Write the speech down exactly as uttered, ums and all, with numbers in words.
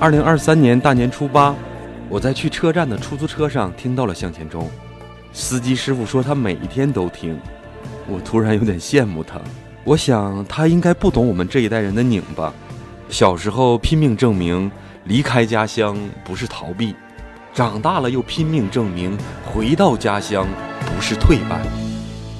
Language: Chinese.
二零二三年大年初八，我在去车站的出租车上听到了向前冲，司机师傅说他每一天都听，我突然有点羡慕他。我想他应该不懂我们这一代人的拧吧。小时候拼命证明离开家乡不是逃避，长大了又拼命证明回到家乡不是退败。